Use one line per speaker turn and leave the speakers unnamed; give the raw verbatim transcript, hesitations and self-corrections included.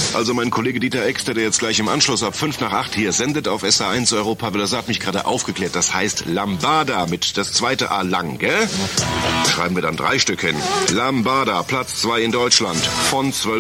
Also mein Kollege Dieter Exter, der jetzt gleich im Anschluss ab fünf nach acht hier sendet auf S A eins Europa, Villa, hat mich gerade aufgeklärt. Das heißt Lambada mit das zweite A lang, gell? Schreiben wir dann drei Stück hin. Lambada, Platz zwei in Deutschland. Von zwölf